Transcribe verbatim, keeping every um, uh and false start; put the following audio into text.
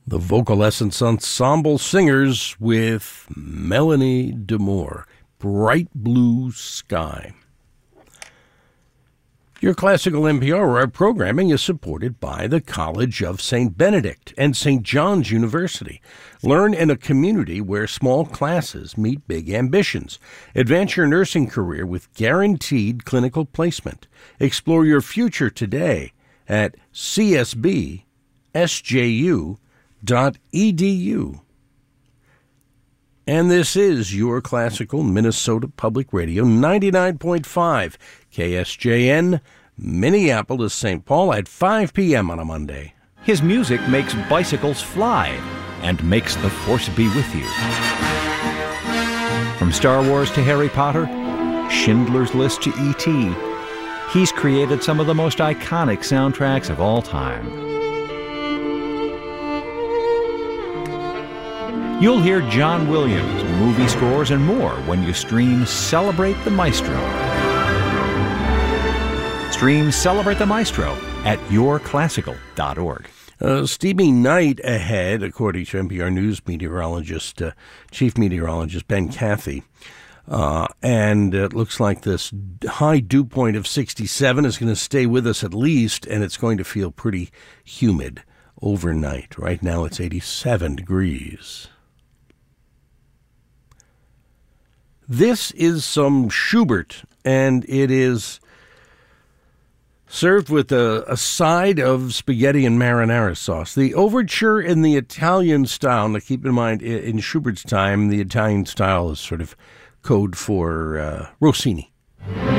The Vocal Essence Ensemble Singers with Melanie DeMore, Bright Blue Sky. Your classical N P R programming is supported by the College of Saint Benedict and Saint John's University. Learn in a community where small classes meet big ambitions. Advance your nursing career with guaranteed clinical placement. Explore your future today at c s b s j u dot e d u. And this is your classical Minnesota Public Radio, ninety-nine point five K S J N, Minneapolis, Saint Paul at five p.m. on a Monday. His music makes bicycles fly and makes the Force be with you. From Star Wars to Harry Potter, Schindler's List to E T, he's created some of the most iconic soundtracks of all time. You'll hear John Williams, movie scores, and more when you stream Celebrate the Maestro. Stream Celebrate the Maestro at your classical dot org. A steamy night ahead, according to N P R News meteorologist, uh, Chief Meteorologist Ben Cathy. Uh, and it looks like this high dew point of sixty-seven is going to stay with us at least, and it's going to feel pretty humid overnight. Right now it's eighty-seven degrees. This is some Schubert, and it is served with a, a side of spaghetti and marinara sauce. The overture in the Italian style. Now, keep in mind, in Schubert's time, the Italian style is sort of code for uh, Rossini.